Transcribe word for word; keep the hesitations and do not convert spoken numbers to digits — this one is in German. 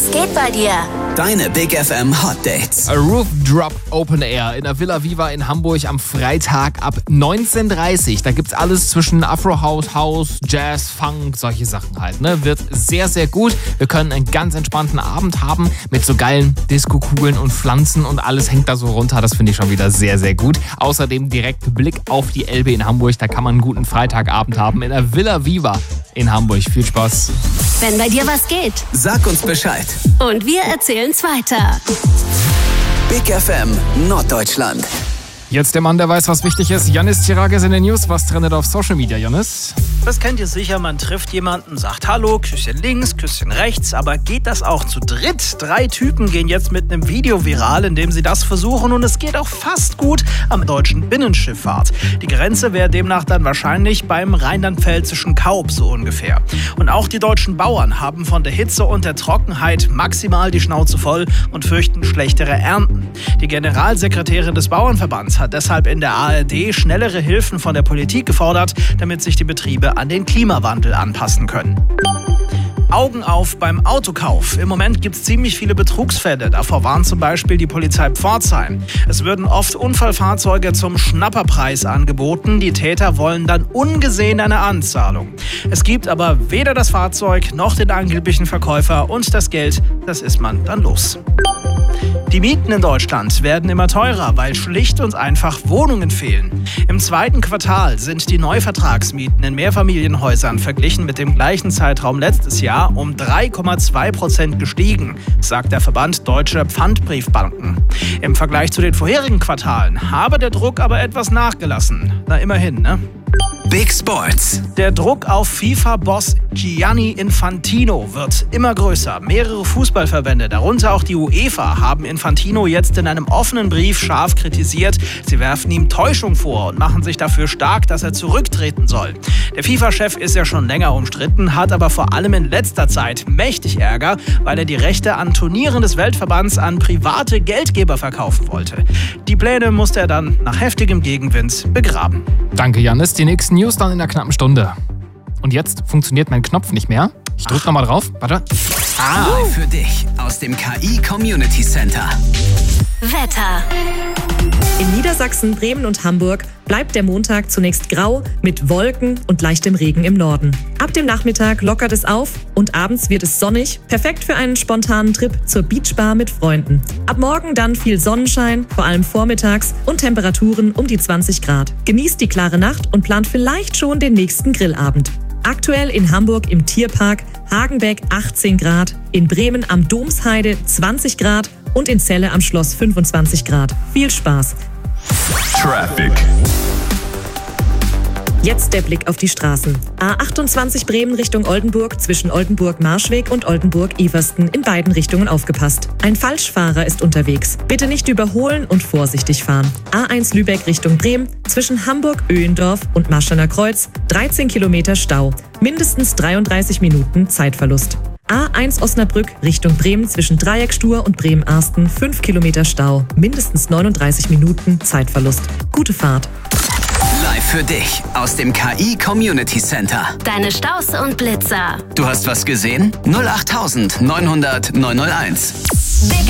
Was geht bei dir? Deine Big F M Hot Dates. A Roof Drop Open Air in der Villa Viva in Hamburg am Freitag ab neunzehn Uhr dreißig. Da gibt's alles zwischen Afro House, House, Jazz, Funk, solche Sachen halt. Ne? Wird sehr, sehr gut. Wir können einen ganz entspannten Abend haben mit so geilen Disco-Kugeln und Pflanzen und alles hängt da so runter. Das finde ich schon wieder sehr, sehr gut. Außerdem direkt Blick auf die Elbe in Hamburg. Da kann man einen guten Freitagabend haben in der Villa Viva in Hamburg. Viel Spaß. Wenn bei dir was geht. Sag uns Bescheid. Und wir erzählen's weiter. Big F M Norddeutschland. Jetzt der Mann, der weiß, was wichtig ist. Janis Tirages in den News. Was trendet auf Social Media, Janis? Das kennt ihr sicher, man trifft jemanden, sagt Hallo, Küsschen links, Küsschen rechts, aber geht das auch zu dritt? Drei Typen gehen jetzt mit einem Video viral, in dem sie das versuchen und es geht auch fast gut am deutschen Binnenschifffahrt. Die Grenze wäre demnach dann wahrscheinlich beim rheinland-pfälzischen Kaub so ungefähr. Und auch die deutschen Bauern haben von der Hitze und der Trockenheit maximal die Schnauze voll und fürchten schlechtere Ernten. Die Generalsekretärin des Bauernverbands hat deshalb in der A R D schnellere Hilfen von der Politik gefordert, damit sich die Betriebe an den Klimawandel anpassen können. Augen auf beim Autokauf. Im Moment gibt es ziemlich viele Betrugsfälle. Davor warnt zum Beispiel die Polizei Pforzheim. Es würden oft Unfallfahrzeuge zum Schnapperpreis angeboten. Die Täter wollen dann ungesehen eine Anzahlung. Es gibt aber weder das Fahrzeug noch den angeblichen Verkäufer und das Geld, das ist man dann los. Die Mieten in Deutschland werden immer teurer, weil schlicht und einfach Wohnungen fehlen. Im zweiten Quartal sind die Neuvertragsmieten in Mehrfamilienhäusern verglichen mit dem gleichen Zeitraum letztes Jahr um drei Komma zwei Prozent gestiegen, sagt der Verband Deutscher Pfandbriefbanken. Im Vergleich zu den vorherigen Quartalen habe der Druck aber etwas nachgelassen. Na immerhin, ne? Big Sports. Der Druck auf FIFA-Boss Gianni Infantino wird immer größer. Mehrere Fußballverbände, darunter auch die UEFA, haben Infantino jetzt in einem offenen Brief scharf kritisiert. Sie werfen ihm Täuschung vor und machen sich dafür stark, dass er zurücktreten soll. Der FIFA-Chef ist ja schon länger umstritten, hat aber vor allem in letzter Zeit mächtig Ärger, weil er die Rechte an Turnieren des Weltverbands an private Geldgeber verkaufen wollte. Die Pläne musste er dann nach heftigem Gegenwind begraben. Danke, Janis. Die nächsten News dann in einer knappen Stunde. Und jetzt funktioniert mein Knopf nicht mehr. Ich drück nochmal drauf. Warte. Ah. Live für dich aus dem K I Community Center. Wetter. In Niedersachsen, Bremen und Hamburg bleibt der Montag zunächst grau mit Wolken und leichtem Regen im Norden. Ab dem Nachmittag lockert es auf und abends wird es sonnig, perfekt für einen spontanen Trip zur Beachbar mit Freunden. Ab morgen dann viel Sonnenschein, vor allem vormittags und Temperaturen um die zwanzig Grad. Genießt die klare Nacht und plant vielleicht schon den nächsten Grillabend. Aktuell in Hamburg im Tierpark Hagenbeck achtzehn Grad, in Bremen am Domsheide zwanzig Grad und in Celle am Schloss fünfundzwanzig Grad. Viel Spaß! Traffic. Jetzt der Blick auf die Straßen. A achtundzwanzig Bremen Richtung Oldenburg, zwischen Oldenburg-Marschweg und Oldenburg-Eversten in beiden Richtungen aufgepasst. Ein Falschfahrer ist unterwegs. Bitte nicht überholen und vorsichtig fahren. A eins Lübeck Richtung Bremen, zwischen Hamburg-Öhendorf und Marschener Kreuz, dreizehn Kilometer Stau. Mindestens dreiunddreißig Minuten Zeitverlust. A eins Osnabrück Richtung Bremen zwischen Dreieckstur und Bremen-Arsten, fünf Kilometer Stau. Mindestens neununddreißig Minuten Zeitverlust. Gute Fahrt. Live für dich aus dem K I Community Center. Deine Staus und Blitzer. Du hast was gesehen? null acht neunhundert neunhunderteins. Big